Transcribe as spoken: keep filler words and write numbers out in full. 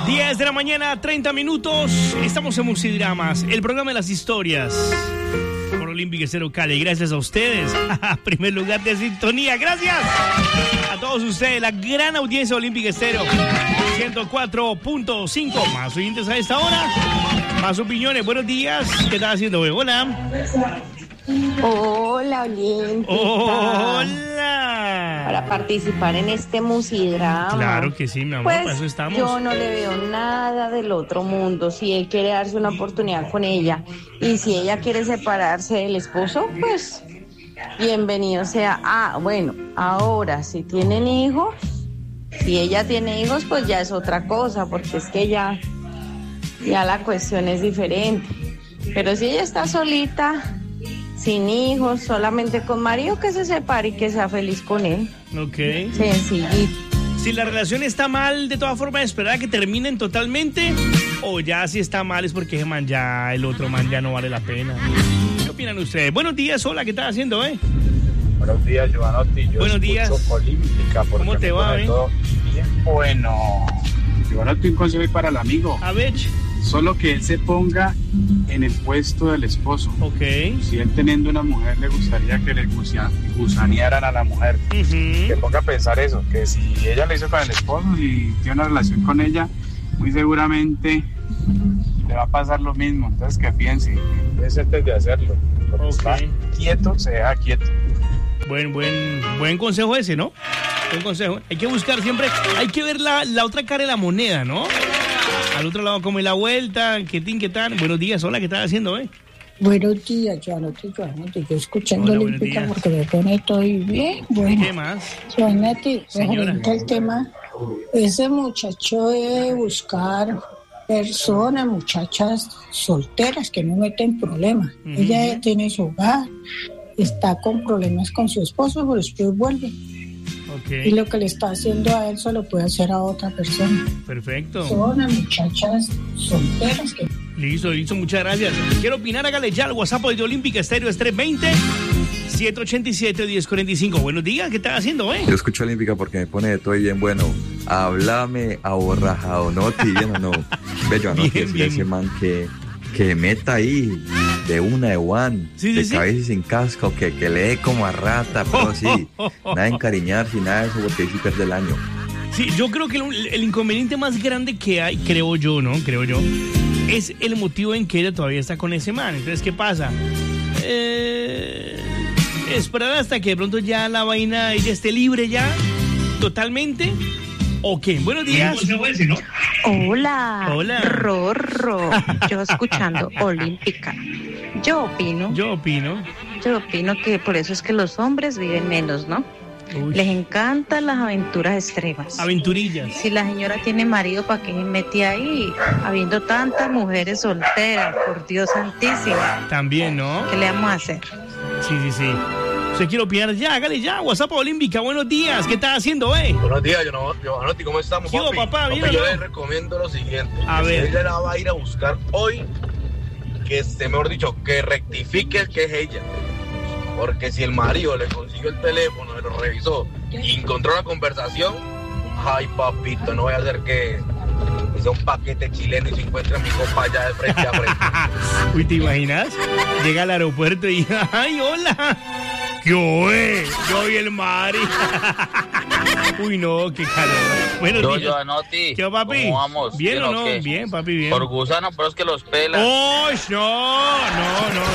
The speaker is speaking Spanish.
diez de la mañana, treinta minutos. Estamos en Musidramas, el programa de las historias. Por Olímpica Estéreo Cali. Gracias a ustedes. Primer lugar de sintonía. Gracias a todos ustedes, la gran audiencia de Olímpica Estéreo. ciento cuatro punto cinco. Más oyentes a esta hora. Más opiniones. Buenos días. ¿Qué estás haciendo hoy? Hola. Hola, Olímpica. Hola. Para participar en este Musidrama. Claro que sí, mi amor, pues, para eso estamos. Yo no le veo nada del otro mundo. Si él quiere darse una oportunidad con ella y si ella quiere separarse del esposo, pues bienvenido sea. Ah, bueno, ahora si tienen hijos, si ella tiene hijos, pues ya es otra cosa, porque es que ya, ya la cuestión es diferente. Pero si ella está solita, sin hijos, solamente con marido, que se separe y que sea feliz con él. Ok. Sencillito. Si la relación está mal, de todas formas, esperar a que terminen totalmente, o ya si está mal es porque ese man ya, el otro man ya no vale la pena. ¿Qué opinan ustedes? Buenos días, hola, ¿qué estás haciendo, eh? Buenos días, Giovanotti. Yo Buenos días. Olímpica. ¿Cómo te va, eh? Todo bien bueno. Giovanotti, un consejo para el amigo. A ver. Solo que él se ponga en el puesto del esposo. Ok. Si él teniendo una mujer le gustaría que le gusanearan a la mujer, Uh-huh. que ponga a pensar eso, que si ella lo hizo con el esposo y tiene una relación con ella, muy seguramente le va a pasar lo mismo. Entonces que piense, es antes de hacerlo. Porque Ok. está quieto, se deja quieto. Buen, buen, buen consejo ese, ¿no? Buen consejo. Hay que buscar siempre, hay que ver la, la otra cara de la moneda, ¿no? Al otro lado, como en la vuelta, qué tin, qué tal. Buenos días, hola, ¿qué estás haciendo, eh? Buenos días, Giovanotti, Giovanotti, yo escuchando Hola, buenos Olímpica días. porque me pone todo bien. Bueno, ¿Qué más? Giovanotti, Señora. referente al tema, ese muchacho debe buscar personas, muchachas solteras que no meten problemas. Ujú. Ella ya tiene su hogar, está con problemas con su esposo, pero después vuelve. Y Ok, lo que le está haciendo a él se lo puede hacer a otra persona. perfecto. Personas, muchachas solteras que... Listo, listo, muchas gracias. Quiero opinar, hágale ya al WhatsApp de Olímpica Estéreo, es tres dos cero, siete ocho siete, uno cero cuatro cinco. Buenos días, ¿qué estás haciendo, eh? Yo escucho Olímpica porque me pone de todo y bien bueno. Háblame aborrajado, no, bien o no. Bello, anote, Bien, decirle a bien. ese man que, que meta ahí de una de one, Sí, de sí, sí. cabeza y sin casco, que, que le dé como a rata, pero así. Nada de encariñarse y nada de eso porque ahí sí pierde el año. Sí, yo creo que el, el inconveniente más grande que hay, creo yo, ¿no? Creo yo, es el motivo en que ella todavía está con ese man. Entonces, ¿qué pasa? Eh, esperar hasta que de pronto ya la vaina, ella esté libre ya, totalmente. ¿O qué? Buenos días. Hola, Hola. Rorro. Yo escuchando Olímpica. Yo opino, Yo opino. yo opino que por eso es que los hombres viven menos, ¿no? Uy, Les encantan las aventuras extremas. aventurillas. Si la señora tiene marido, ¿para qué se mete ahí? Habiendo tantas mujeres solteras, por Dios santísimo. También, ¿no? ¿Qué le vamos a hacer? Sí, sí, sí. ¿Usted quiere opinar? Ya, hágale ya. WhatsApp Olímpica, buenos días. ¿Qué estás haciendo, eh? Buenos días, Giovanotti, ¿cómo estamos, ¿Qué hubo, papi? papá? ¿Bien Papi, o yo no? les recomiendo lo siguiente. A que ver. Si ella la va a ir a buscar hoy, que esté, mejor dicho, que rectifique que es ella. Porque si el marido le consiguió el teléfono, lo revisó y encontró la conversación, ay, papito, no voy a hacer que sea un paquete chileno y se encuentre a mi compa allá de frente a frente. Uy, ¿te imaginas? Llega al aeropuerto y, ¡ay, hola! ¿Qué oe? Yo y el Mari. Uy, no, qué calor. Buenos Yo, días. Giovanotti, ¿Qué, papi? ¿cómo vamos? ¿Bien o no? qué? Bien, papi, bien. Por gusano, pero es que los pelas. ¡Oh, no! No, no.